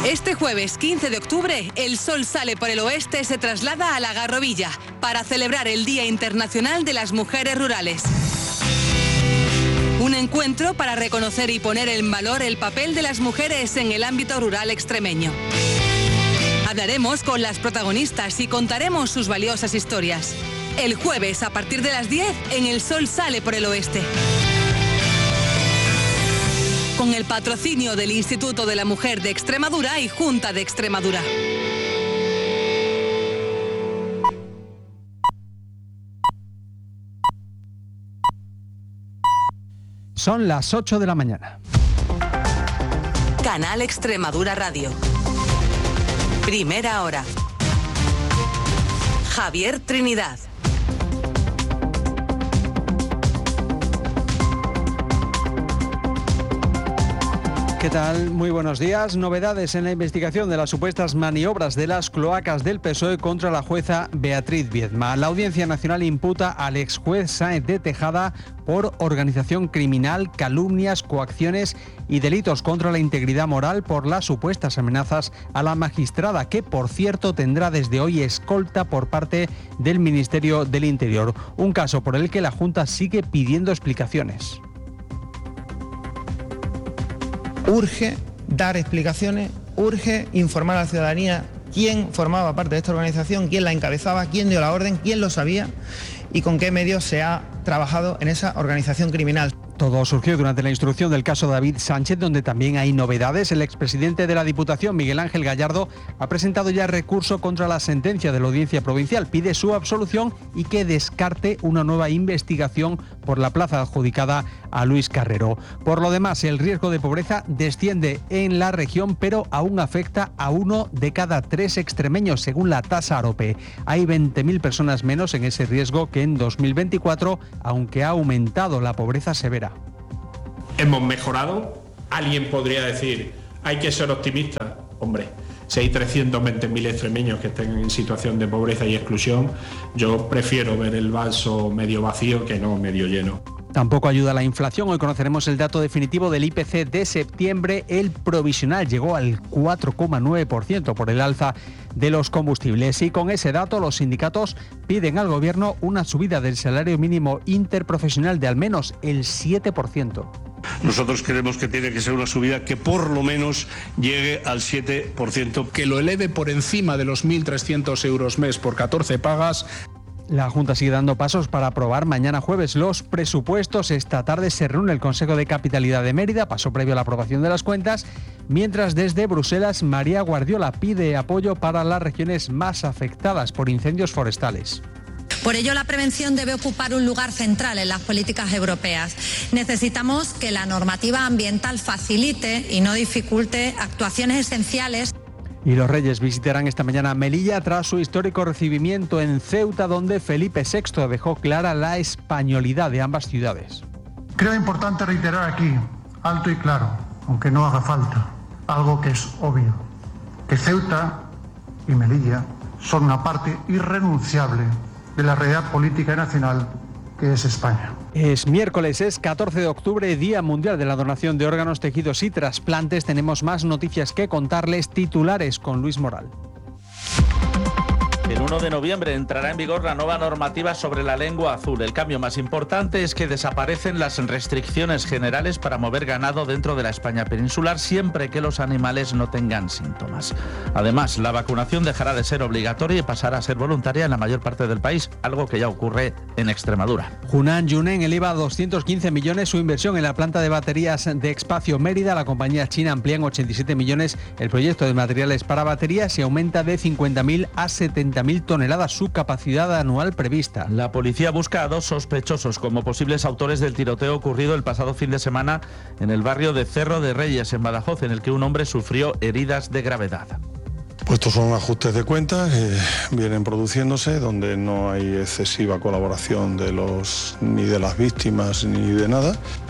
Este jueves 15 de octubre, el sol sale por el oeste y se traslada a la Garrovilla para celebrar el Día Internacional de las Mujeres Rurales. Un encuentro para reconocer y poner en valor el papel de las mujeres en el ámbito rural extremeño. Hablaremos con las protagonistas y contaremos sus valiosas historias. El jueves, a partir de las 10, en El Sol Sale por el Oeste. Con el patrocinio del Instituto de la Mujer de Extremadura y Junta de Extremadura. Son las 8 de la mañana. Canal Extremadura Radio. Primera hora. Javier Trinidad. ¿Qué tal? Muy buenos días. Novedades en la investigación de las supuestas maniobras de las cloacas del PSOE contra la jueza Beatriz Viedma. La Audiencia Nacional imputa al exjuez Sáenz de Tejada por organización criminal, calumnias, coacciones y delitos contra la integridad moral por las supuestas amenazas a la magistrada, que por cierto tendrá desde hoy escolta por parte del Ministerio del Interior. Un caso por el que la Junta sigue pidiendo explicaciones. Urge dar explicaciones, urge informar a la ciudadanía quién formaba parte de esta organización, quién la encabezaba, quién dio la orden, quién lo sabía y con qué medios se ha trabajado en esa organización criminal. Todo surgió durante la instrucción del caso David Sánchez, donde también hay novedades. El expresidente de la Diputación, Miguel Ángel Gallardo, ha presentado ya recurso contra la sentencia de la Audiencia Provincial. Pide su absolución y que descarte una nueva investigación por la plaza adjudicada a Luis Carrero. Por lo demás, el riesgo de pobreza desciende en la región, pero aún afecta a 1 de cada 3 extremeños, según la tasa AROPE. Hay 20.000 personas menos en ese riesgo que en 2024, aunque ha aumentado la pobreza severa. Hemos mejorado. Alguien podría decir, hay que ser optimista. Hombre, si hay 320.000 extremeños que estén en situación de pobreza y exclusión, yo prefiero ver el vaso medio vacío que no medio lleno. Tampoco ayuda la inflación. Hoy conoceremos el dato definitivo del IPC de septiembre. El provisional llegó al 4,9% por el alza de los combustibles. Y con ese dato, los sindicatos piden al Gobierno una subida del salario mínimo interprofesional de al menos el 7%. Nosotros creemos que tiene que ser una subida que por lo menos llegue al 7%. Que lo eleve por encima de los 1.300 euros mes por 14 pagas. La Junta sigue dando pasos para aprobar mañana jueves los presupuestos. Esta tarde se reúne el Consejo de Capitalidad de Mérida, paso previo a la aprobación de las cuentas, mientras desde Bruselas María Guardiola pide apoyo para las regiones más afectadas por incendios forestales. Por ello, la prevención debe ocupar un lugar central en las políticas europeas. Necesitamos que la normativa ambiental facilite y no dificulte actuaciones esenciales. Y los Reyes visitarán esta mañana Melilla tras su histórico recibimiento en Ceuta, donde Felipe VI dejó clara la españolidad de ambas ciudades. Creo importante reiterar aquí, alto y claro, aunque no haga falta, algo que es obvio, que Ceuta y Melilla son una parte irrenunciable de la realidad política nacional que es España. Es miércoles, es 14 de octubre, Día Mundial de la Donación de Órganos, Tejidos y Trasplantes. Tenemos más noticias que contarles. Titulares con Luis Moral. El 1 de noviembre entrará en vigor la nueva normativa sobre la lengua azul. El cambio más importante es que desaparecen las restricciones generales para mover ganado dentro de la España peninsular siempre que los animales no tengan síntomas. Además, la vacunación dejará de ser obligatoria y pasará a ser voluntaria en la mayor parte del país, algo que ya ocurre en Extremadura. Hunan Yunen eleva a 215 millones su inversión en la planta de baterías de Expacio Mérida. La compañía china amplía en 87 millones el proyecto de materiales para baterías y aumenta de 50.000 a 70.000 toneladas su capacidad anual prevista. La policía busca a 2 sospechosos como posibles autores del tiroteo ocurrido el pasado fin de semana en el barrio de Cerro de Reyes, en Badajoz, en el que un hombre sufrió heridas de gravedad. Pues estos son ajustes de cuentas que vienen produciéndose, donde no hay excesiva colaboración ni de las víctimas ni de nada.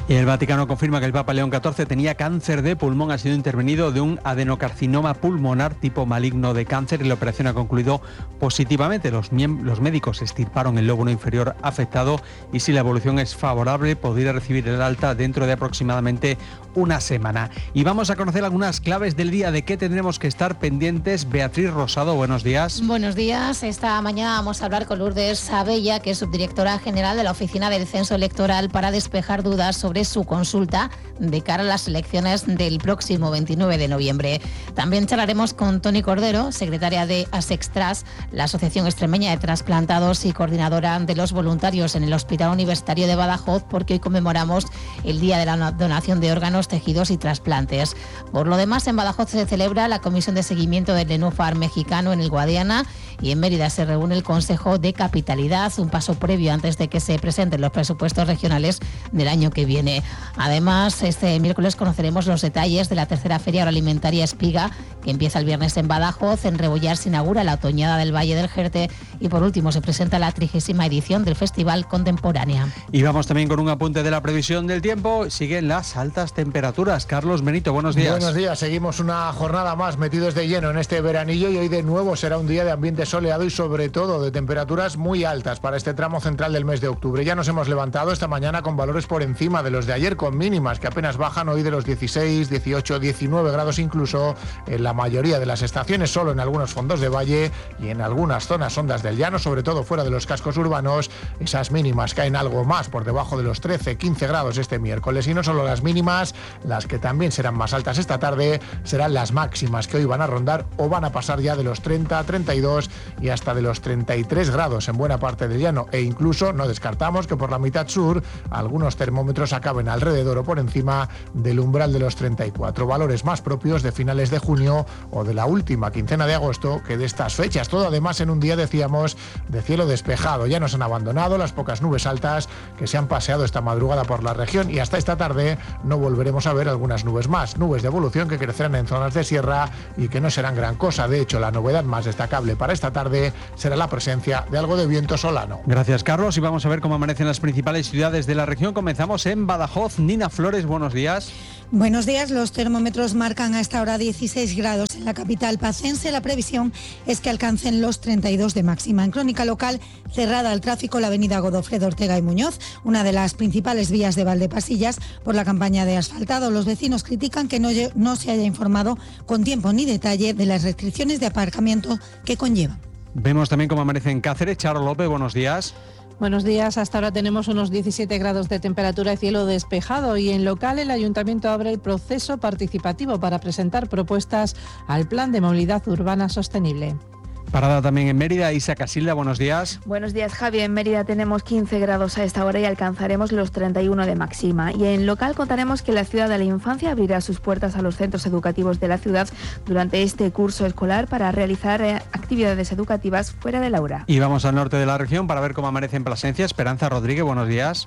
Y el Vaticano confirma que el Papa León XIV tenía cáncer de pulmón, ha sido intervenido de un adenocarcinoma pulmonar tipo maligno de cáncer y la operación ha concluido positivamente. Los médicos extirparon el lóbulo inferior afectado y si la evolución es favorable podría recibir el alta dentro de aproximadamente una semana. Y vamos a conocer algunas claves del día, de qué tendremos que estar pendientes. Beatriz Rosado, buenos días. Buenos días. Esta mañana vamos a hablar con Lourdes Abella, que es subdirectora general de la Oficina del Censo Electoral, para despejar dudas sobre su consulta de cara a las elecciones del próximo 29 de noviembre. También charlaremos con Toni Cordero, secretaria de Asextras, la Asociación Extremeña de Trasplantados y coordinadora de los voluntarios en el Hospital Universitario de Badajoz, porque hoy conmemoramos el Día de la Donación de Órganos, Tejidos y Trasplantes. Por lo demás, en Badajoz se celebra la Comisión de Seguimiento del Nenúfar Mexicano en el Guadiana y en Mérida se reúne el Consejo de Capitalidad, un paso previo antes de que se presenten los presupuestos regionales del año que viene. Además, este miércoles conoceremos los detalles de la tercera Feria Agroalimentaria Espiga, que empieza el viernes en Badajoz. En Rebollar se inaugura la Otoñada del Valle del Jerte y por último se presenta la 30ª edición del Festival Contemporánea. Y vamos también con un apunte de la previsión del tiempo. Siguen las altas temperaturas. Carlos Benito, buenos días. Buenos días. Seguimos una jornada más metidos de lleno en este veranillo y hoy de nuevo será un día de ambiente soleado y sobre todo de temperaturas muy altas para este tramo central del mes de octubre. Ya nos hemos levantado esta mañana con valores por encima de los de ayer, con mínimas que apenas bajan hoy de los 16, 18, 19 grados incluso en la mayoría de las estaciones, solo en algunos fondos de valle y en algunas zonas hondas del llano, sobre todo fuera de los cascos urbanos. Esas mínimas caen algo más por debajo de los 13, 15 grados este miércoles. Y no solo las mínimas, las que también serán más altas esta tarde serán las máximas, que hoy van a rondar o van a pasar ya de los 30, 32 y hasta de los 33 grados en buena parte del llano, e incluso no descartamos que por la mitad sur algunos termómetros acaben alrededor o por encima del umbral de los 34, valores más propios de finales de junio o de la última quincena de agosto que de estas fechas. Todo además en un día, decíamos, de cielo despejado. Ya nos han abandonado las pocas nubes altas que se han paseado esta madrugada por la región y hasta esta tarde no volveremos a ver algunas nubes más, nubes de evolución que crecerán en zonas de sierra y que no serán gran cosa. De hecho, la novedad más destacable para esta tarde será la presencia de algo de viento solano. Gracias, Carlos, y vamos a ver cómo amanecen las principales ciudades de la región. Comenzamos en Badajoz. Nina Flores, buenos días. Buenos días. Los termómetros marcan a esta hora 16 grados en la capital pacense. La previsión es que alcancen los 32 de máxima. En crónica local, cerrada al tráfico la avenida Godofredo Ortega y Muñoz, una de las principales vías de Valdepasillas, por la campaña de asfaltado. Los vecinos critican que no se haya informado con tiempo ni detalle de las restricciones de aparcamiento que conllevan. Vemos también cómo amanece en Cáceres. Charo López, buenos días. Buenos días. Hasta ahora tenemos unos 17 grados de temperatura y cielo despejado, y en local el Ayuntamiento abre el proceso participativo para presentar propuestas al Plan de Movilidad Urbana Sostenible. Parada también en Mérida. Isa Casilda, buenos días. Buenos días, Javi. En Mérida tenemos 15 grados a esta hora y alcanzaremos los 31 de máxima. Y en local contaremos que la Ciudad de la Infancia abrirá sus puertas a los centros educativos de la ciudad durante este curso escolar para realizar actividades educativas fuera del aula. Y vamos al norte de la región para ver cómo amanece en Plasencia. Esperanza Rodríguez, buenos días.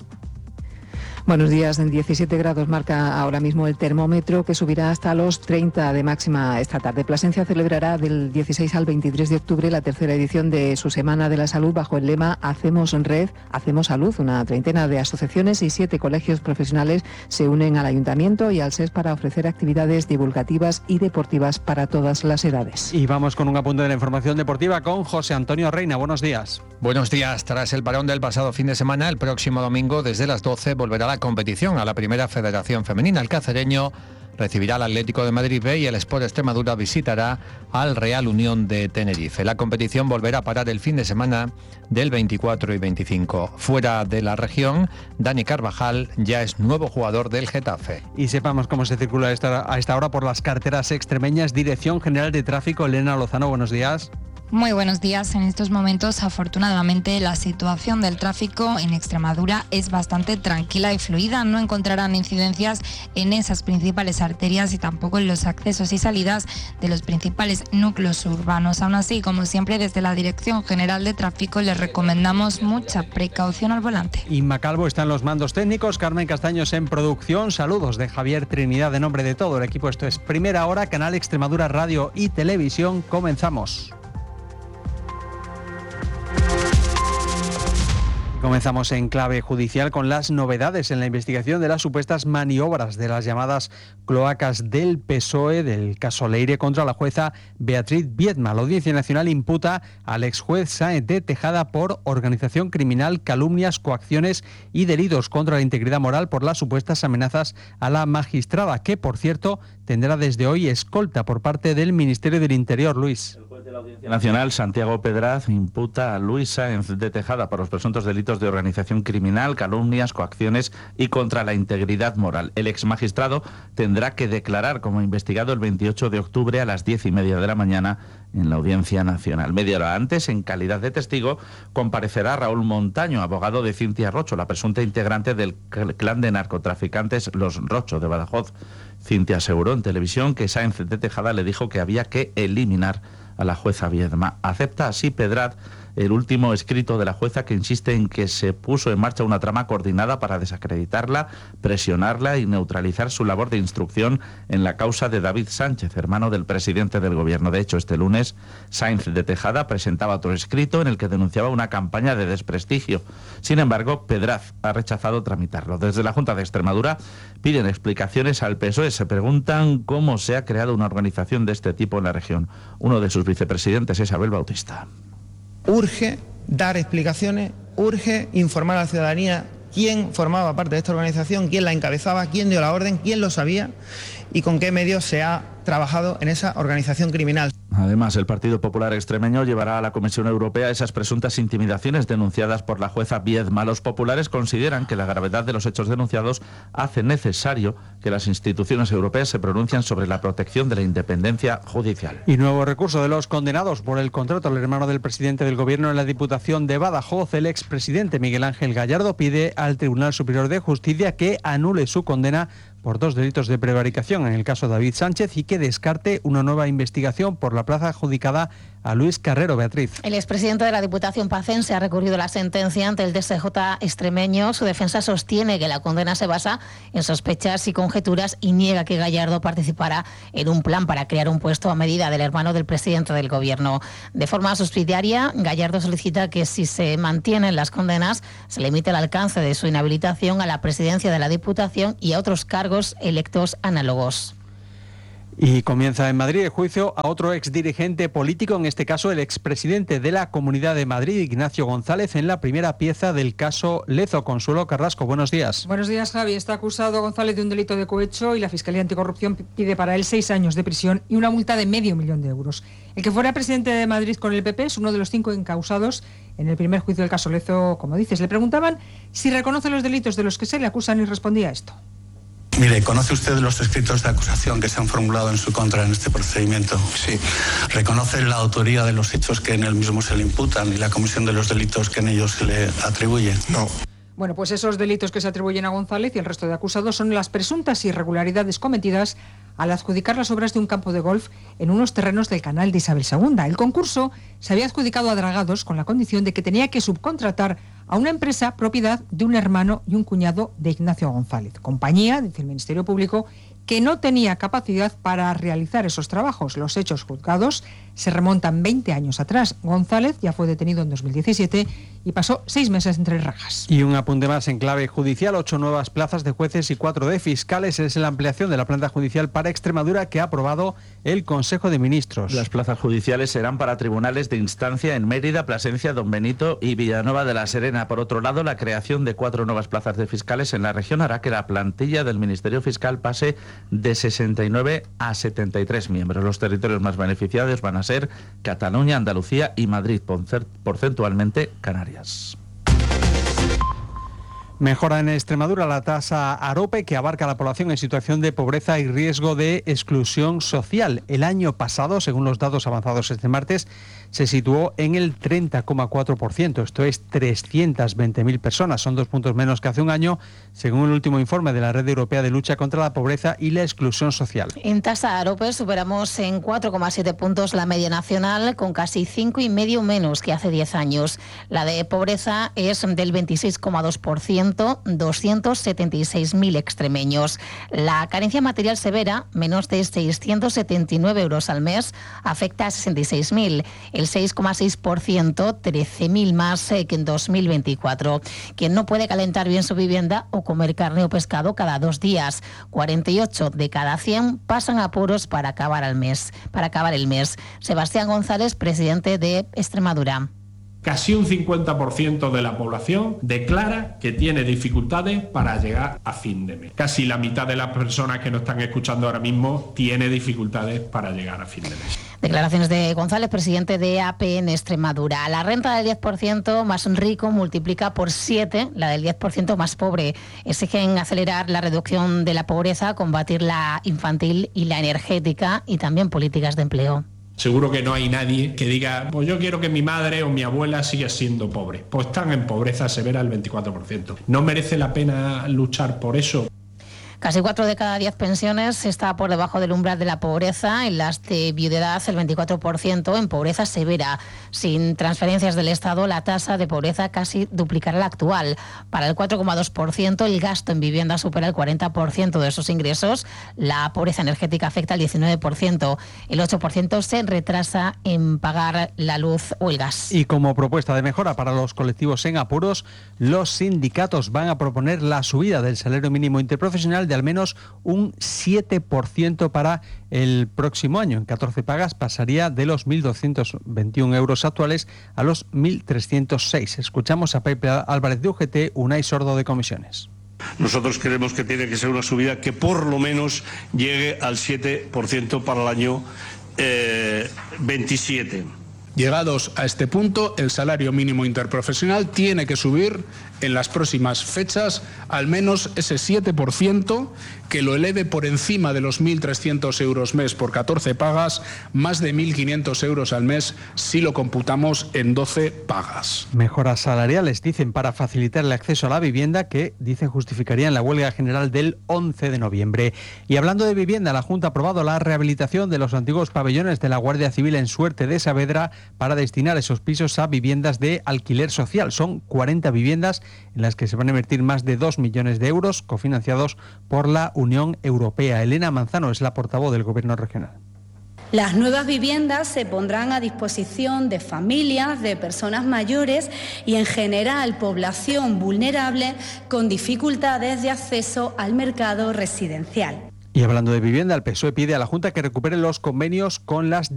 Buenos días. En 17 grados marca ahora mismo el termómetro, que subirá hasta los 30 de máxima esta tarde. Plasencia celebrará del 16 al 23 de octubre la tercera edición de su Semana de la Salud bajo el lema Hacemos Red, Hacemos Salud. Una treintena de asociaciones y 7 colegios profesionales se unen al Ayuntamiento y al SES para ofrecer actividades divulgativas y deportivas para todas las edades. Y vamos con un apunte de la información deportiva con José Antonio Reina. Buenos días. Buenos días. Tras el parón del pasado fin de semana, el próximo domingo desde las 12 volverá la competición a la Primera Federación Femenina. El cacereño recibirá al Atlético de Madrid B y el Sport Extremadura visitará al Real Unión de Tenerife. La competición volverá a parar el fin de semana del 24 y 25. Fuera de la región, Dani Carvajal ya es nuevo jugador del Getafe. Y sepamos cómo se circula a esta hora por las carreteras extremeñas. Dirección General de Tráfico, Elena Lozano, buenos días. Muy buenos días. En estos momentos, afortunadamente, la situación del tráfico en Extremadura es bastante tranquila y fluida. No encontrarán incidencias en esas principales arterias y tampoco en los accesos y salidas de los principales núcleos urbanos. Aún así, como siempre, desde la Dirección General de Tráfico les recomendamos mucha precaución al volante. Inma Calvo está en los mandos técnicos, Carmen Castaños en producción. Saludos de Javier Trinidad en nombre de todo el equipo. Esto es Primera Hora, Canal Extremadura Radio y Televisión. Comenzamos. Comenzamos en clave judicial con las novedades en la investigación de las supuestas maniobras de las llamadas cloacas del PSOE del caso Leire contra la jueza Beatriz Biedma. La Audiencia Nacional imputa al exjuez Sáenz de Tejada por organización criminal, calumnias, coacciones y delitos contra la integridad moral por las supuestas amenazas a la magistrada, que por cierto tendrá desde hoy escolta por parte del Ministerio del Interior. Luis. De la Audiencia Nacional, Santiago Pedraz, imputa a Luis Sáenz de Tejada por los presuntos delitos de organización criminal, calumnias, coacciones y contra la integridad moral. El exmagistrado tendrá que declarar como investigado el 28 de octubre a las 10:30 de la mañana en la Audiencia Nacional. Media hora antes, en calidad de testigo, comparecerá Raúl Montaño, abogado de Cintia Rocho, la presunta integrante del clan de narcotraficantes Los Rocho de Badajoz. Cintia aseguró en televisión que Sáenz de Tejada le dijo que había que eliminar a la jueza Biedma. Acepta así Pedraz el último escrito de la jueza, que insiste en que se puso en marcha una trama coordinada para desacreditarla, presionarla y neutralizar su labor de instrucción en la causa de David Sánchez, hermano del presidente del gobierno. De hecho, este lunes, Sáenz de Tejada presentaba otro escrito en el que denunciaba una campaña de desprestigio. Sin embargo, Pedraz ha rechazado tramitarlo. Desde la Junta de Extremadura piden explicaciones al PSOE. Se preguntan cómo se ha creado una organización de este tipo en la región. Uno de sus vicepresidentes es Abel Bautista. Urge dar explicaciones, urge informar a la ciudadanía quién formaba parte de esta organización, quién la encabezaba, quién dio la orden, quién lo sabía y con qué medios se ha trabajado en esa organización criminal. Además, el Partido Popular Extremeño llevará a la Comisión Europea esas presuntas intimidaciones denunciadas por la jueza Biedma. Los populares consideran que la gravedad de los hechos denunciados hace necesario que las instituciones europeas se pronuncien sobre la protección de la independencia judicial. Y nuevo recurso de los condenados por el contrato al hermano del presidente del Gobierno en la Diputación de Badajoz. El expresidente Miguel Ángel Gallardo pide al Tribunal Superior de Justicia que anule su condena por 2 delitos de prevaricación en el caso David Sánchez y que descarte una nueva investigación por la plaza adjudicada a Luis Carrero. Beatriz. El expresidente de la Diputación pacense ha recurrido la sentencia ante el TSJ extremeño. Su defensa sostiene que la condena se basa en sospechas y conjeturas y niega que Gallardo participara en un plan para crear un puesto a medida del hermano del presidente del Gobierno. De forma subsidiaria, Gallardo solicita que si se mantienen las condenas, se limite el alcance de su inhabilitación a la presidencia de la Diputación y a otros cargos electos análogos. Y comienza en Madrid el juicio a otro exdirigente político, en este caso el expresidente de la Comunidad de Madrid, Ignacio González, en la primera pieza del caso Lezo. Consuelo Carrasco, buenos días. Buenos días, Javi. Está acusado González de un delito de cohecho y la Fiscalía Anticorrupción pide para él 6 años de prisión y una multa de $500.000 de euros. El que fuera presidente de Madrid con el PP es uno de los 5 encausados en el primer juicio del caso Lezo, como dices. Le preguntaban si reconoce los delitos de los que se le acusan y respondía esto. Mire, ¿conoce usted los escritos de acusación que se han formulado en su contra en este procedimiento? Sí. ¿Reconoce la autoría de los hechos que en él mismo se le imputan y la comisión de los delitos que en ellos se le atribuyen? No. Bueno, pues esos delitos que se atribuyen a González y el resto de acusados son las presuntas irregularidades cometidas al adjudicar las obras de un campo de golf en unos terrenos del canal de Isabel II. El concurso se había adjudicado a Dragados con la condición de que tenía que subcontratar a una empresa propiedad de un hermano y un cuñado de Ignacio González. Compañía, dice el Ministerio Público, que no tenía capacidad para realizar esos trabajos. Los hechos juzgados se remontan 20 años atrás. González ya fue detenido en 2017 y pasó 6 meses entre rejas. Y un apunte más en clave judicial: 8 nuevas plazas de jueces y 4 de fiscales. Es la ampliación de la planta judicial para Extremadura que ha aprobado el Consejo de Ministros. Las plazas judiciales serán para tribunales de instancia en Mérida, Plasencia, Don Benito y Villanueva de la Serena. Por otro lado, la creación de 4 nuevas plazas de fiscales en la región hará que la plantilla del Ministerio Fiscal pase de 69 a 73 miembros. Los territorios más beneficiados van a ser Cataluña, Andalucía y Madrid, porcentualmente Canarias. Mejora en Extremadura la tasa AROPE, que abarca a la población en situación de pobreza y riesgo de exclusión social. El año pasado, según los datos avanzados este martes, se situó en el 30,4%. Esto es 320.000 personas. Son 2 puntos menos que hace un año, según el último informe de la Red Europea de Lucha contra la Pobreza y la Exclusión Social. En tasa AROPE superamos en 4,7 puntos la media nacional, con casi 5,5 menos que hace 10 años. La de pobreza es del 26,2%. momento 276.000 extremeños. La carencia material severa, menos de 679 euros al mes, afecta a 66.000, el 6,6%, 13.000 más que en 2024. Quien no puede calentar bien su vivienda o comer carne o pescado cada 2 días, 48 de cada 100 pasan apuros para acabar el mes. Sebastián González, presidente de Extremadura. Casi un 50% de la población declara que tiene dificultades para llegar a fin de mes. Casi la mitad de las personas que nos están escuchando ahora mismo tiene dificultades para llegar a fin de mes. Declaraciones de González, presidente de AP en Extremadura. La renta del 10% más rico multiplica por 7 la del 10% más pobre. Exigen acelerar la reducción de la pobreza, combatir la infantil y la energética y también políticas de empleo. Seguro que no hay nadie que diga, pues yo quiero que mi madre o mi abuela siga siendo pobre. Pues están en pobreza severa el 24%. ¿No merece la pena luchar por eso? Casi 4 de cada 10 pensiones está por debajo del umbral de la pobreza. En las de viudedad, el 24% en pobreza severa. Sin transferencias del Estado, la tasa de pobreza casi duplicará la actual. Para el 4,2%, el gasto en vivienda supera el 40% de esos ingresos. La pobreza energética afecta al 19%. El 8% se retrasa en pagar la luz o el gas. Y como propuesta de mejora para los colectivos en apuros, los sindicatos van a proponer la subida del salario mínimo interprofesional de al menos un 7% para el próximo año. En 14 pagas pasaría de los 1.221 euros actuales a los 1.306. Escuchamos a Pepe Álvarez de UGT, Unai Sordo de Comisiones. Nosotros creemos que tiene que ser una subida que por lo menos llegue al 7% para el año 27. Llegados a este punto, el salario mínimo interprofesional tiene que subir en las próximas fechas al menos ese 7%, que lo eleve por encima de los 1.300 euros mes por 14 pagas, más de 1.500 euros al mes si lo computamos en 12 pagas. Mejoras salariales, dicen, para facilitar el acceso a la vivienda, que dicen justificarían la huelga general del 11 de noviembre. Y hablando de vivienda, la Junta ha aprobado la rehabilitación de los antiguos pabellones de la Guardia Civil en Suerte de Saavedra para destinar esos pisos a viviendas de alquiler social. Son 40 viviendas en las que se van a invertir más de 2 millones de euros, cofinanciados por la Unión Europea. Elena Manzano es la portavoz del Gobierno regional. Las nuevas viviendas se pondrán a disposición de familias, de personas mayores y, en general, población vulnerable con dificultades de acceso al mercado residencial. Y hablando de vivienda, el PSOE pide a la Junta que recupere los convenios con las